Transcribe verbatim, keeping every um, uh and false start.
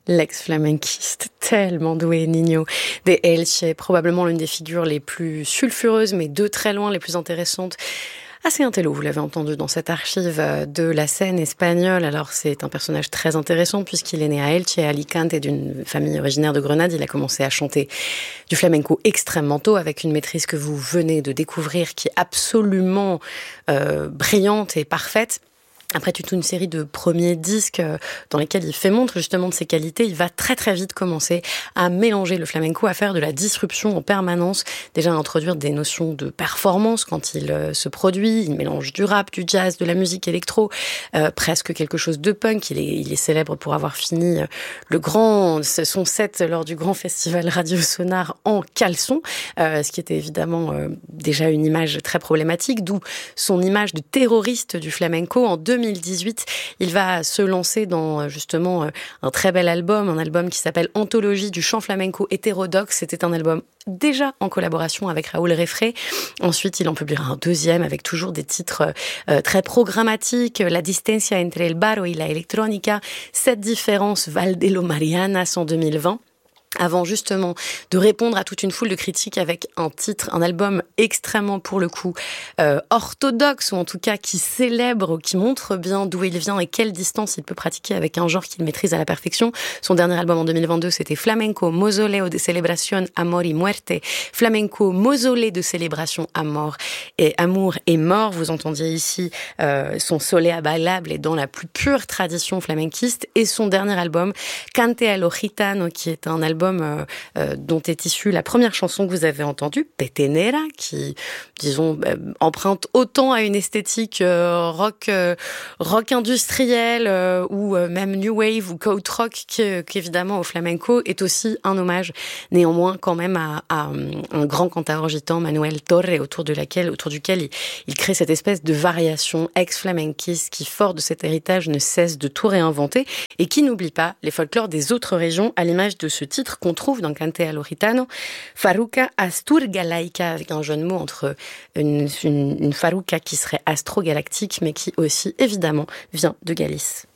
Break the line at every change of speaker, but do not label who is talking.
L'ex-flamenquiste, tellement doué, Niño de Elche, probablement l'une des figures les plus sulfureuses, mais de très loin les plus intéressantes. Assez intello, vous l'avez entendu dans cette archive de la scène espagnole. Alors c'est un personnage très intéressant puisqu'il est né à Elche, à Alicante, et d'une famille originaire de Grenade. Il a commencé à chanter du flamenco extrêmement tôt, avec une maîtrise que vous venez de découvrir qui est absolument euh, brillante et parfaite. Après toute une série de premiers disques dans lesquels il fait montre justement de ses qualités, il va très très vite commencer à mélanger le flamenco, à faire de la disruption en permanence, déjà à introduire des notions de performance quand il se produit. Il mélange du rap, du jazz, de la musique électro, euh, presque quelque chose de punk. Il est, il est célèbre pour avoir fini le grand, son set lors du grand festival Radio Sonar en caleçon, euh, ce qui était évidemment euh, déjà une image très problématique, d'où son image de terroriste du flamenco. En deux mille dix-huit, il va se lancer dans justement un très bel album, un album qui s'appelle Anthologie du chant flamenco hétérodoxe. C'était un album déjà en collaboration avec Raúl Refré. Ensuite, il en publiera un deuxième avec toujours des titres euh, très programmatiques, La distancia entre el barro y la electrónica, Cette différence, Val de lo Marianas en deux mille vingt. Avant justement de répondre à toute une foule de critiques avec un titre, un album extrêmement pour le coup euh, orthodoxe, ou en tout cas qui célèbre, qui montre bien d'où il vient et quelle distance il peut pratiquer avec un genre qu'il maîtrise à la perfection. Son dernier album en deux mille vingt-deux, c'était Flamenco Mausoleo de Celebración Amor y Muerte, Flamenco Mausolée de Célébration Amor et Amour et Mort. Vous entendiez ici euh, son Solea Bailable, et dans la plus pure tradition flamenquiste, et son dernier album Cante a lo Gitano, qui est un album Euh, euh, dont est issue la première chanson que vous avez entendue, Petenera, qui, disons, euh, emprunte autant à une esthétique euh, rock, euh, rock industriel euh, ou euh, même new wave ou goat rock qu'évidemment au flamenco, est aussi un hommage néanmoins quand même à, à un grand cantaor gitan, Manuel Torre, autour de laquelle, autour duquel il, il crée cette espèce de variation ex-flamenquiste qui, fort de cet héritage, ne cesse de tout réinventer et qui n'oublie pas les folklores des autres régions, à l'image de ce titre qu'on trouve dans Cante a lo Gitano, Farruca Asturgalaica, avec un jeu de mots entre une, une, une Farruca qui serait astrogalactique, mais qui aussi, évidemment, vient de Galice.